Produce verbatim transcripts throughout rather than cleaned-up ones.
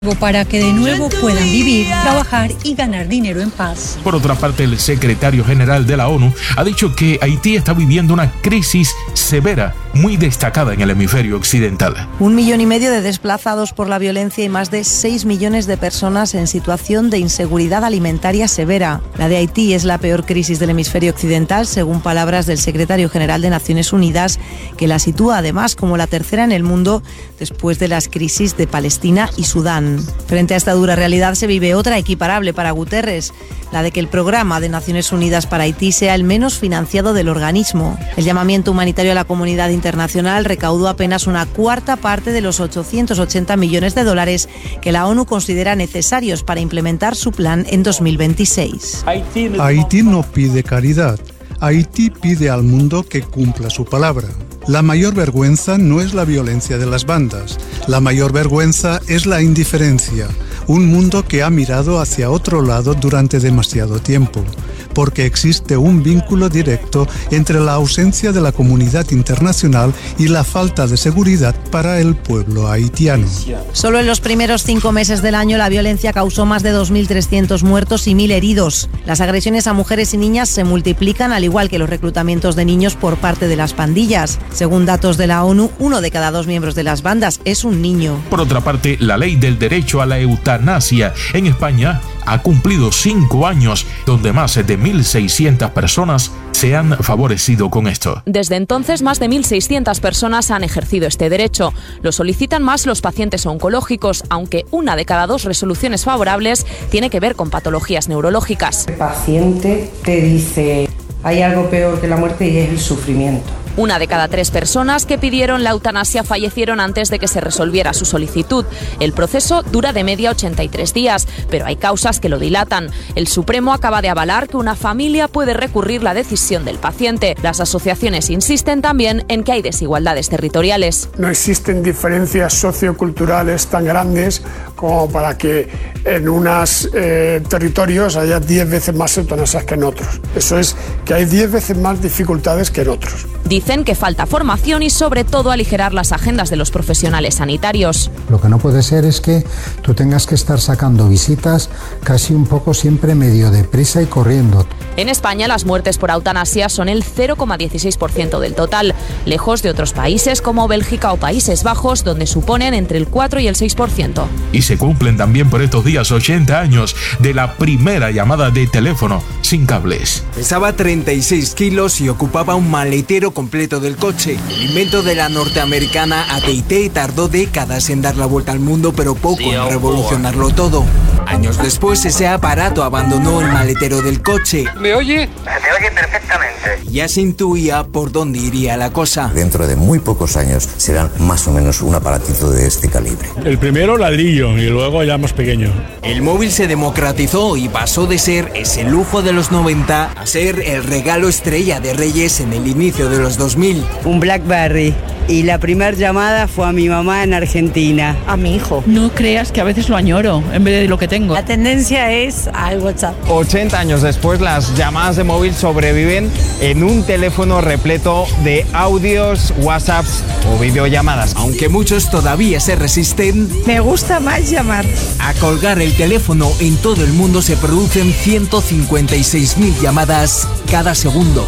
para que de nuevo puedan vivir, trabajar y ganar dinero en paz. Por otra parte, el secretario general de la ONU ha dicho que Haití está viviendo una crisis severa, muy destacada en el hemisferio occidental. Un millón y medio de desplazados por la violencia y más de seis millones de personas en situación de inseguridad alimentaria severa. La de Haití es la peor crisis del hemisferio occidental, según palabras del secretario general de Naciones Unidas, que la sitúa además como la tercera en el mundo después de las crisis de Palestina y Sudán. Frente a esta dura realidad se vive otra equiparable para Guterres, la de que el programa de Naciones Unidas para Haití sea el menos financiado del organismo. El llamamiento humanitario a la comunidad internacional recaudó apenas una cuarta parte de los ochocientos ochenta millones de dólares que la ONU considera necesarios para implementar su plan en dos mil veintiséis. Haití no pide caridad. Haití pide al mundo que cumpla su palabra. La mayor vergüenza no es la violencia de las bandas. La mayor vergüenza es la indiferencia. Un mundo que ha mirado hacia otro lado durante demasiado tiempo, porque existe un vínculo directo entre la ausencia de la comunidad internacional y la falta de seguridad para el pueblo haitiano. Solo en los primeros cinco meses del año la violencia causó más de dos mil trescientos muertos y mil heridos. Las agresiones a mujeres y niñas se multiplican, al igual que los reclutamientos de niños por parte de las pandillas. Según datos de la ONU, uno de cada dos miembros de las bandas es un niño. Por otra parte, la ley del derecho a la eutanasia en España ha cumplido cinco años, donde más de mil seiscientas personas se han favorecido con esto. Desde entonces, más de mil seiscientas personas han ejercido este derecho. Lo solicitan más los pacientes oncológicos, aunque una de cada dos resoluciones favorables tiene que ver con patologías neurológicas. El paciente te dice, hay algo peor que la muerte y es el sufrimiento. Una de cada tres personas que pidieron la eutanasia fallecieron antes de que se resolviera su solicitud. El proceso dura de media ochenta y tres días, pero hay causas que lo dilatan. El Supremo acaba de avalar que una familia puede recurrir la decisión del paciente. Las asociaciones insisten también en que hay desigualdades territoriales. No existen diferencias socioculturales tan grandes como para que en unos eh, territorios haya diez veces más eutanasias que en otros. Eso es que hay diez veces más dificultades que en otros. Dicen que falta formación y sobre todo aligerar las agendas de los profesionales sanitarios. Lo que no puede ser es que tú tengas que estar sacando visitas casi un poco siempre medio deprisa y corriendo. En España las muertes por eutanasia son el cero coma dieciséis por ciento del total, lejos de otros países como Bélgica o Países Bajos, donde suponen entre el cuatro y el seis por ciento. Y se cumplen también por estos días ochenta años de la primera llamada de teléfono sin cables. Pesaba treinta y seis kilos y ocupaba un maletero completo del coche. El invento de la norteamericana A T y T tardó décadas en dar la vuelta al mundo, pero poco en revolucionarlo todo. Años después, ese aparato abandonó el maletero del coche. ¿Me oye? Se oye perfectamente. Ya se intuía por dónde iría la cosa. Dentro de muy pocos años serán más o menos un aparatito de este calibre. El primero ladrillo y luego ya más pequeño. El móvil se democratizó y pasó de ser ese lujo de los noventa a ser el regalo estrella de Reyes en el inicio de los dos mil. Un BlackBerry. Y la primera llamada fue a mi mamá en Argentina. A mi hijo. No creas que a veces lo añoro en vez de lo que tengo. La tendencia es al WhatsApp. ochenta años después, las llamadas de móvil sobreviven en un teléfono repleto de audios, WhatsApps o videollamadas. Aunque muchos todavía se resisten, me gusta más llamar. A colgar el teléfono. En todo el mundo se producen ciento cincuenta y seis mil llamadas cada segundo.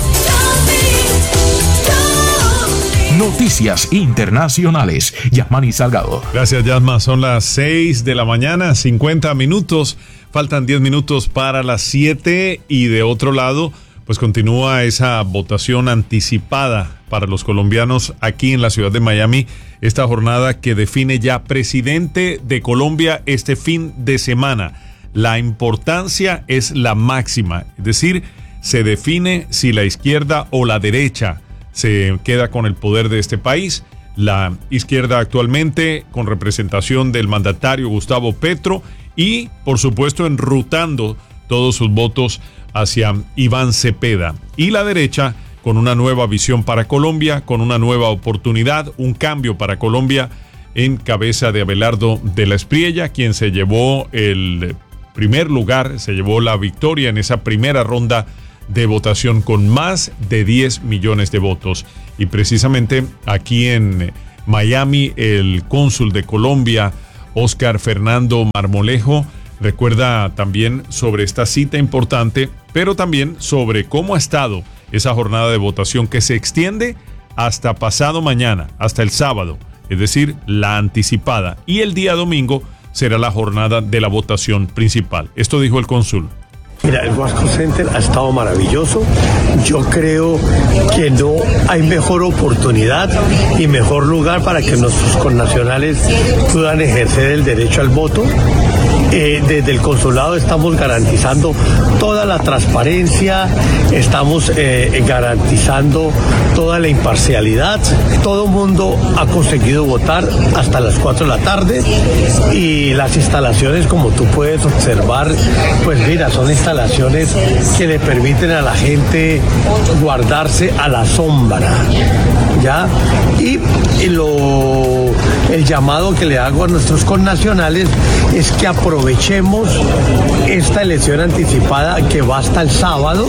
Noticias internacionales. Yasmani Salgado. Gracias, Yasma. Son las seis de la mañana, cincuenta minutos. Faltan diez minutos para las siete. Y de otro lado, pues continúa esa votación anticipada para los colombianos aquí en la ciudad de Miami. Esta jornada que define ya presidente de Colombia este fin de semana. La importancia es la máxima. Es decir, se define si la izquierda o la derecha se queda con el poder de este país. La izquierda actualmente con representación del mandatario Gustavo Petro y, por supuesto, enrutando todos sus votos hacia Iván Cepeda. Y la derecha con una nueva visión para Colombia, con una nueva oportunidad, un cambio para Colombia en cabeza de Abelardo de la Espriella, quien se llevó el primer lugar, se llevó la victoria en esa primera ronda de votación con más de diez millones de votos. Y precisamente aquí en Miami, el cónsul de Colombia, Óscar Fernando Marmolejo recuerda también sobre esta cita importante, pero también sobre cómo ha estado esa jornada de votación que se extiende hasta pasado mañana, hasta el sábado, es decir, la anticipada. Y el día domingo será la jornada de la votación principal. Esto dijo el cónsul. Mira, el Wasco Center ha estado maravilloso. Yo creo que no hay mejor oportunidad y mejor lugar para que nuestros connacionales puedan ejercer el derecho al voto. Eh, desde el consulado estamos garantizando toda la transparencia, estamos eh, garantizando toda la imparcialidad. Todo el mundo ha conseguido votar hasta las cuatro de la tarde y las instalaciones, como tú puedes observar, pues mira, son instalaciones que le permiten a la gente guardarse a la sombra, ¿ya? Y, y lo, el llamado que le hago a nuestros connacionales es que aprovechemos esta elección anticipada que va hasta el sábado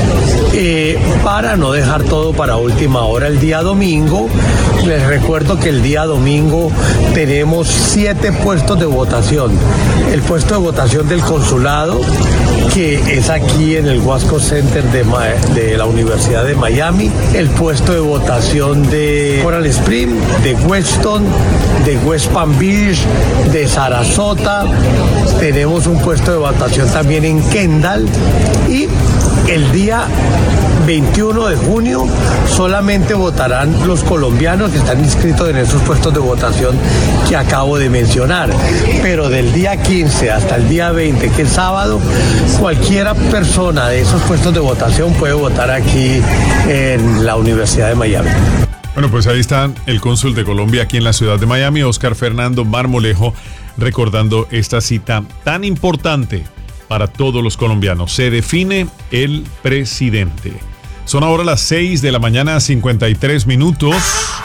eh, para no dejar todo para última hora el día domingo. Les recuerdo que el día domingo tenemos siete puestos de votación. El puesto de votación del consulado, que es aquí en el Wasco Center de, de la Universidad de Miami, el puesto de votación de Coral Spring, de Weston, de West Palm Beach, de Sarasota. Tenemos un puesto de votación también en Kendall y el día veintiuno de junio solamente votarán los colombianos que están inscritos en esos puestos de votación que acabo de mencionar. Pero del día quince hasta el día veinte, que es sábado, cualquiera persona de esos puestos de votación puede votar aquí en la Universidad de Miami. Bueno, pues ahí está el cónsul de Colombia aquí en la ciudad de Miami, Óscar Fernando Marmolejo, recordando esta cita tan importante para todos los colombianos. Se define el presidente. Son ahora las seis de la mañana, cincuenta y tres minutos.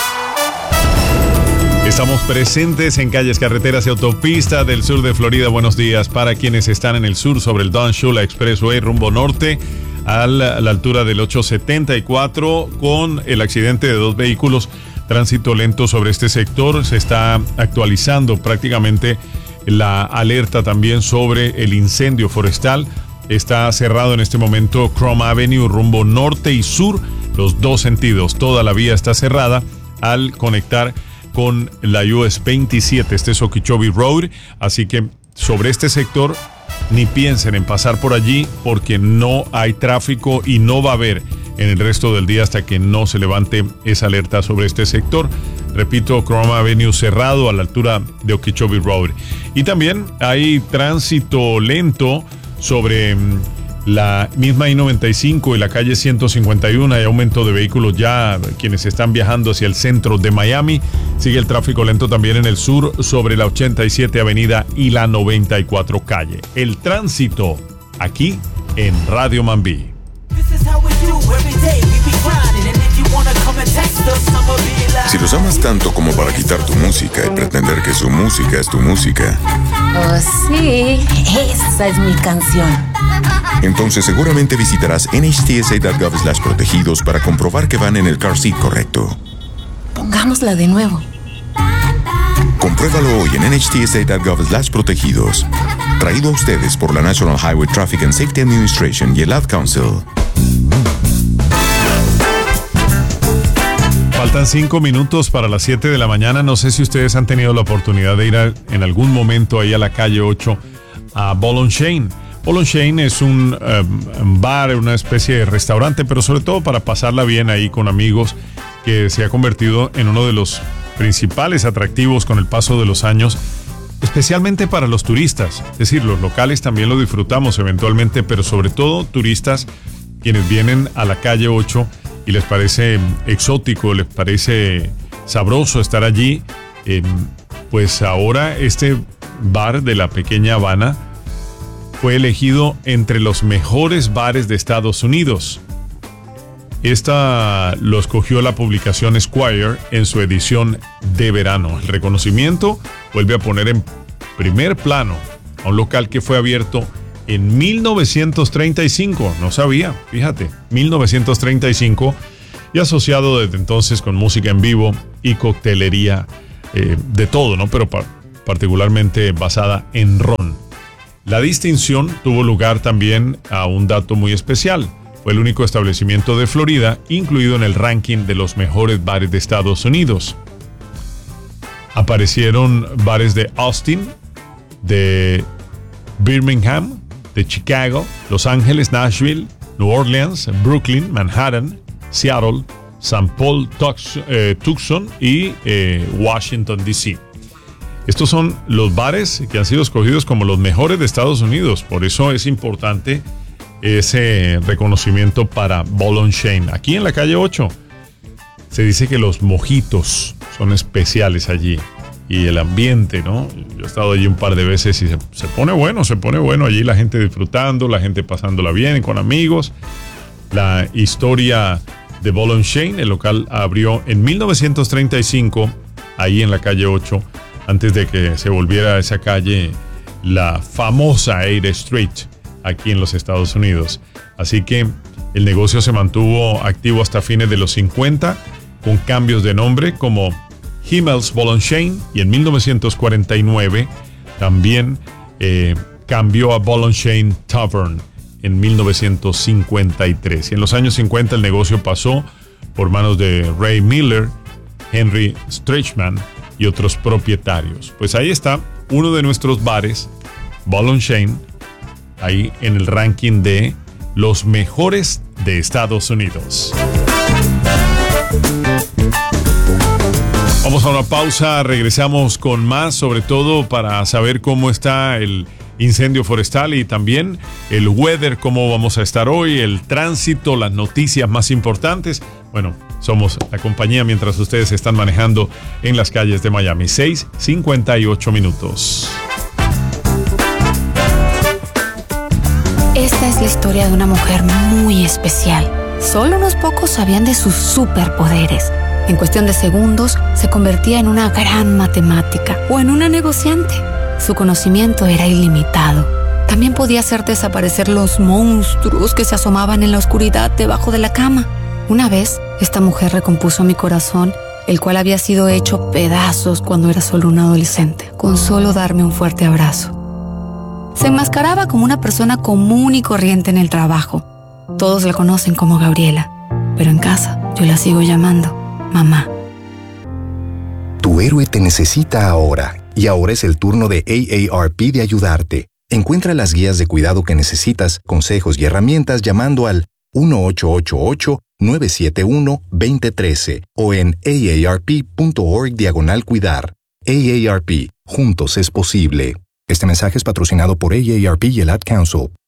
Estamos presentes en calles, carreteras y autopistas del sur de Florida. Buenos días para quienes están en el sur sobre el Don Shula Expressway rumbo norte a la, a la altura del ocho setenta y cuatro con el accidente de dos vehículos. Tránsito lento sobre este sector. Se está actualizando prácticamente la alerta también sobre el incendio forestal. Está cerrado en este momento Chrome Avenue rumbo norte y sur, los dos sentidos. Toda la vía está cerrada al conectar con la U S veintisiete, este es Okeechobee Road, así que sobre este sector ni piensen en pasar por allí porque no hay tráfico y no va a haber en el resto del día hasta que no se levante esa alerta sobre este sector. Repito, Chrome Avenue cerrado a la altura de Okeechobee Road. Y también hay tránsito lento sobre la misma I noventa y cinco y la calle ciento cincuenta y uno. Hay aumento de vehículos ya, quienes están viajando hacia el centro de Miami. Sigue el tráfico lento también en el sur sobre la ochenta y siete Avenida y la noventa y cuatro calle. El tránsito aquí en Radio Mambí. Si los amas tanto como para quitar tu música y pretender que su música es tu música. Oh, sí, esa es mi canción. Entonces seguramente visitarás N H T S A punto gov slash protegidos para comprobar que van en el car seat correcto. Pongámosla de nuevo. Compruébalo hoy en N H T S A punto gov slash protegidos. Traído a ustedes por la National Highway Traffic and Safety Administration y el Ad Council. Faltan cinco minutos para las siete de la mañana. No sé si ustedes han tenido la oportunidad de ir a, en algún momento ahí a la calle ocho a Ball and Chain. Ball and Chain es un um, bar, una especie de restaurante, pero sobre todo para pasarla bien ahí con amigos, que se ha convertido en uno de los principales atractivos con el paso de los años, especialmente para los turistas. Es decir, los locales también lo disfrutamos eventualmente, pero sobre todo turistas quienes vienen a la calle ocho y les parece exótico, les parece sabroso estar allí. Eh, pues ahora este bar de la Pequeña Habana fue elegido entre los mejores bares de Estados Unidos. Esta lo escogió la publicación Esquire en su edición de verano. El reconocimiento vuelve a poner en primer plano a un local que fue abierto en mil novecientos treinta y cinco, no sabía, fíjate, mil novecientos treinta y cinco, y asociado desde entonces con música en vivo y coctelería, eh, de todo, ¿no? Pero pa- particularmente basada en ron. La distinción tuvo lugar también a un dato muy especial. Fue el único establecimiento de Florida incluido en el ranking de los mejores bares de Estados Unidos. Aparecieron bares de Austin, de Birmingham, de Chicago, Los Ángeles, Nashville, New Orleans, Brooklyn, Manhattan, Seattle, San Paul, Tux, eh, Tucson y eh, Washington, D C Estos son los bares que han sido escogidos como los mejores de Estados Unidos. Por eso es importante ese reconocimiento para Ball and Chain. Aquí en la calle ocho se dice que los mojitos son especiales allí. Y el ambiente, ¿no? Yo he estado allí un par de veces y se, se pone bueno, se pone bueno. Allí la gente disfrutando, la gente pasándola bien, con amigos. La historia de Ball and Chain, el local abrió en mil novecientos treinta y cinco, ahí en la calle ocho, antes de que se volviera a esa calle la famosa eighth Street, aquí en los Estados Unidos. Así que el negocio se mantuvo activo hasta fines de los cincuenta, con cambios de nombre como Himmel's Ball and Chain, y en mil novecientos cuarenta y nueve también eh, cambió a Ball and Chain Tavern en mil novecientos cincuenta y tres. Y en los años cincuenta el negocio pasó por manos de Ray Miller, Henry Streichman y otros propietarios. Pues ahí está uno de nuestros bares, Ball and Chain, ahí en el ranking de los mejores de Estados Unidos. Vamos a una pausa, regresamos con más, sobre todo para saber cómo está el incendio forestal y también el weather, cómo vamos a estar hoy, el tránsito, las noticias más importantes. Bueno, somos la compañía mientras ustedes están manejando en las calles de Miami. seis cincuenta y ocho minutos. Esta es la historia de una mujer muy especial. Solo unos pocos sabían de sus superpoderes. En cuestión de segundos, se convertía en una gran matemática o en una negociante. Su conocimiento era ilimitado. También podía hacer desaparecer los monstruos que se asomaban en la oscuridad debajo de la cama. Una vez, esta mujer recompuso mi corazón, el cual había sido hecho pedazos cuando era solo un adolescente, con solo darme un fuerte abrazo. Se enmascaraba como una persona común y corriente en el trabajo. Todos la conocen como Gabriela, pero en casa yo la sigo llamando mamá. Tu héroe te necesita ahora, y ahora es el turno de A A R P de ayudarte. Encuentra las guías de cuidado que necesitas, consejos y herramientas llamando al uno ocho ocho ocho, nueve siete uno, dos cero uno tres o en aarp.org diagonal cuidar. A A R P, juntos es posible. Este mensaje es patrocinado por A A R P y el Ad Council.